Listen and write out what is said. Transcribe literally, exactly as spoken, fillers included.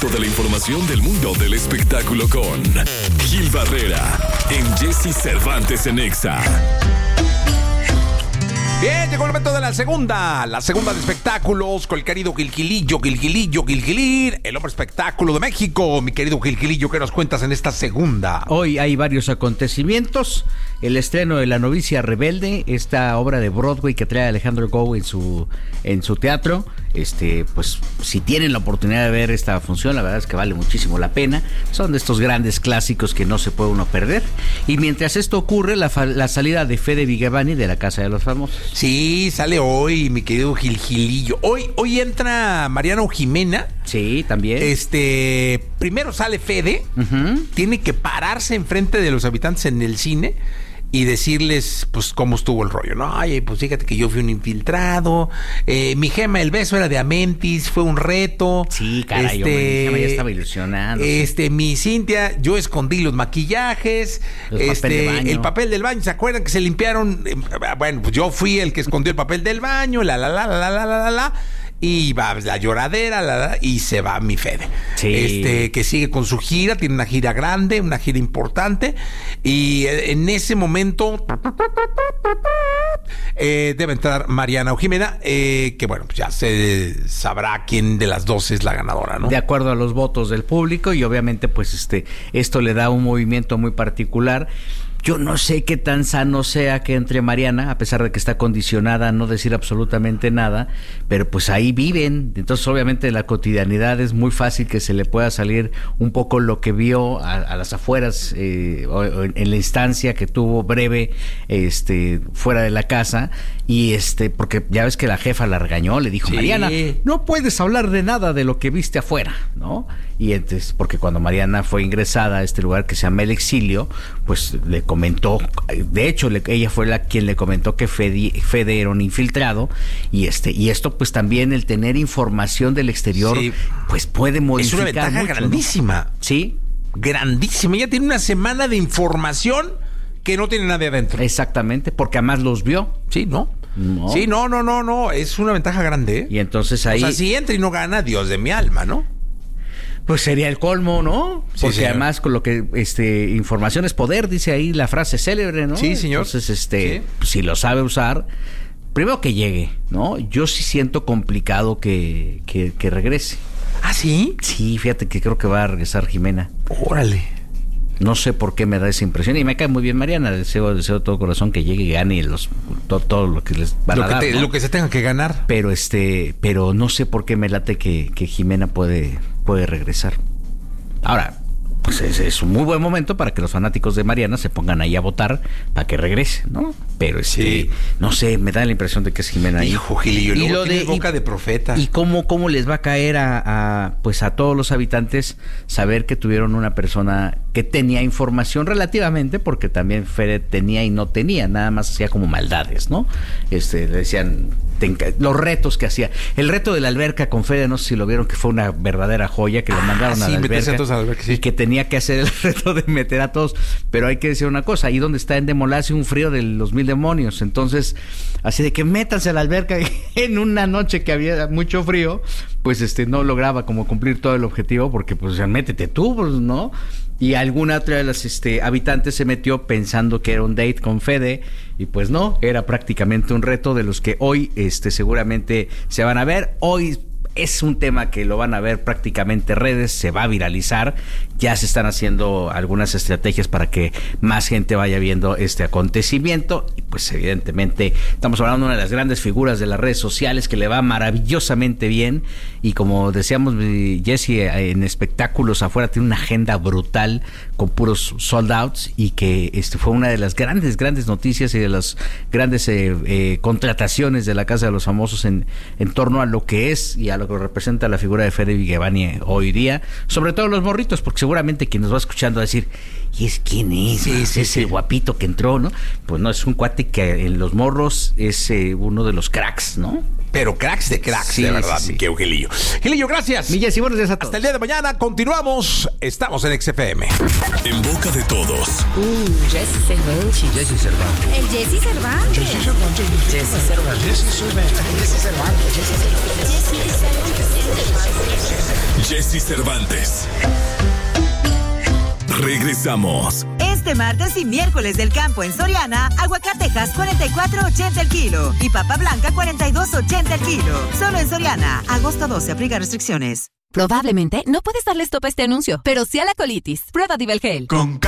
Toda la información del mundo del espectáculo con Gil Barrera en Jesse Cervantes en Exa. Bien, llegó el momento de la segunda, la segunda de espectáculos con el querido Gilgilillo, Gilgilillo, Gilgilir, el hombre espectáculo de México. Mi querido Gilgilillo, ¿qué nos cuentas en esta segunda? Hoy hay varios acontecimientos. El estreno de La novicia rebelde, esta obra de Broadway que trae Alejandro Gou en su en su teatro. Este, pues, si tienen la oportunidad de ver esta función, la verdad es que vale muchísimo la pena. Son de estos grandes clásicos que no se puede uno perder. Y mientras esto ocurre, la, la salida de Fede Vigevani de La Casa de los Famosos. Sí, sale hoy, mi querido Gilgilillo. Hoy, hoy entra Mariana Ojimena. Sí, también. Este, primero sale Fede, uh-huh. Tiene que pararse enfrente de los habitantes en el cine y decirles, pues, cómo estuvo el rollo, ¿no? Ay, pues fíjate que yo fui un infiltrado, eh, mi Gema, el beso era de Amentis, fue un reto. Sí, caray, este, hombre, mi Gema ya estaba ilusionando. Este, mi Cintia, yo escondí los maquillajes, los este, papel de baño. El papel del baño, ¿se acuerdan que se limpiaron? Bueno, pues yo fui el que escondió el papel del baño, la, la, la, la, la, la, la, la. Y va la lloradera, la, la, y se va mi Fede. Sí. Este, que sigue con su gira, tiene una gira grande, una gira importante. Y en ese momento eh, debe entrar Mariana Ojimena, eh, que bueno, pues ya se sabrá quién de las dos es la ganadora, ¿no? De acuerdo a los votos del público, y obviamente, pues, este, esto le da un movimiento muy particular. Yo no sé qué tan sano sea que entre Mariana, a pesar de que está condicionada a no decir absolutamente nada, pero pues ahí viven. Entonces, obviamente, la cotidianidad es muy fácil que se le pueda salir un poco lo que vio a, a las afueras, eh, o, o en la instancia que tuvo breve, este, fuera de la casa. Y este, porque ya ves que la jefa la regañó, le dijo, sí. Mariana, no puedes hablar de nada de lo que viste afuera, ¿no? Y entonces, porque cuando Mariana fue ingresada a este lugar que se llama El Exilio, pues le comentó, de hecho le, ella fue la quien le comentó que Fede, Fede era un infiltrado, y este y esto pues también el tener información del exterior, sí, pues puede modificar. Es una ventaja mucho, grandísima, ¿no? Sí, grandísima. Ella tiene una semana de información que no tiene nadie adentro. Exactamente, porque además los vio. Sí, ¿no? No. Sí, no, no, no, no, es una ventaja grande, ¿eh? Y entonces ahí, o sea, si entra y no gana, Dios de mi alma, ¿no? Pues sería el colmo, ¿no? Sí, porque señor. Además con lo que, este, información es poder, dice ahí la frase célebre, ¿no? Sí, señor. Entonces, este, sí. Pues, si lo sabe usar, primero que llegue, ¿no? Yo sí siento complicado que, que, que regrese. ¿Ah, sí? Sí, fíjate que creo que va a regresar Jimena. Órale. No sé por qué me da esa impresión. Y me cae muy bien Mariana. Deseo, deseo de todo corazón que llegue y gane los, todo, todo lo que les van lo a que dar, te, ¿no? Lo que se tenga que ganar. Pero este, pero no sé por qué me late que, que Jimena puede, puede regresar. Ahora, pues es, es un muy buen momento para que los fanáticos de Mariana se pongan ahí a votar para que regrese, ¿no? Pero este, sí. no sé, me da la impresión de que es Jimena ahí. Hijo, Gilillo, y lo de boca y, de profeta. Y cómo, cómo les va a caer a, a, pues a todos los habitantes saber que tuvieron una persona que tenía información relativamente, porque también Fede tenía y no tenía, nada más hacía como maldades, ¿no? Este, le decían los retos que hacía. El reto de la alberca con Fede, no sé si lo vieron, que fue una verdadera joya, que ah, lo mandaron sí, a la alberca, a la alberca sí. Y que tenía que hacer el reto de meter a todos. Pero hay que decir una cosa, ahí donde está Endemol hace un frío de los mil demonios, entonces así de que métanse a la alberca en una noche que había mucho frío, pues este no lograba como cumplir todo el objetivo, porque pues ya métete tú, pues, ¿no? Y alguna otra de las este, habitantes se metió pensando que era un date con Fede, y pues no, era prácticamente un reto de los que hoy este, seguramente se van a ver. Hoy es un tema que lo van a ver prácticamente redes, se va a viralizar, ya se están haciendo algunas estrategias para que más gente vaya viendo este acontecimiento, y pues evidentemente estamos hablando de una de las grandes figuras de las redes sociales que le va maravillosamente bien, y como decíamos, Jesse, en espectáculos afuera tiene una agenda brutal con puros sold outs, y que este fue una de las grandes, grandes noticias y de las grandes eh, eh, contrataciones de la Casa de los Famosos en, en torno a lo que es y a lo que representa la figura de Fede Vigevani hoy día, sobre todo los morritos, porque seguramente quien nos va escuchando va a decir, ¿y es quién es? Sí, sí, ese sí. Guapito que entró, ¿no? Pues no, es un cuate que en los morros es eh, uno de los cracks, ¿no? Pero cracks de cracks, sí, de verdad, sí, sí. Que Gilillo. Gilillo, gracias. Mi Jessy, buenos días a todos. Hasta el día de mañana, continuamos. Estamos en X F M. En boca de todos. Uh, Jessy Cervantes. Jessy Cervantes. El Jessy Cervantes. Jessy Cervantes. Jessy Cervantes. Jessy Cervantes. Jessy Cervantes. Jessy Cervantes. Jesse Cervantes. Regresamos. Este martes y miércoles del campo en Soriana, aguacatejas cuarenta y cuatro ochenta el kilo y papa blanca cuarenta y dos ochenta el kilo. Solo en Soriana. Agosto doce, aplica restricciones. Probablemente no puedes darle stop a este anuncio, pero sí a la colitis. Prueba Divelgel. Con